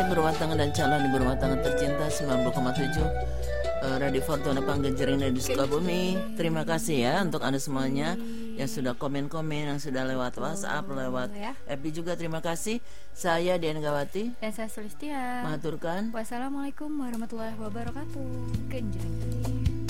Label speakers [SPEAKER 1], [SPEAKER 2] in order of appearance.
[SPEAKER 1] Sobat berumah tangga dan calon ibu rumah tangga tercinta 90,7 Radio Fortuna Panggenjering dari Sukabumi. Terima kasih ya untuk Anda semuanya yang sudah komen-komen, yang sudah lewat WhatsApp, lewat FB juga. Terima kasih. Saya Dian Gawati
[SPEAKER 2] dan saya Sulistia.
[SPEAKER 1] Maturkan.
[SPEAKER 2] Wassalamualaikum warahmatullahi wabarakatuh. Genjreng.